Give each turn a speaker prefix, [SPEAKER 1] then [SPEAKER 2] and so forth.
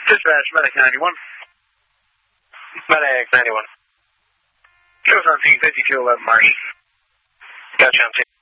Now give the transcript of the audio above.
[SPEAKER 1] Dispatch, Medic 91.
[SPEAKER 2] Medic 91.
[SPEAKER 1] Shows on scene 5211 Marsh.
[SPEAKER 2] Gotcha, on scene.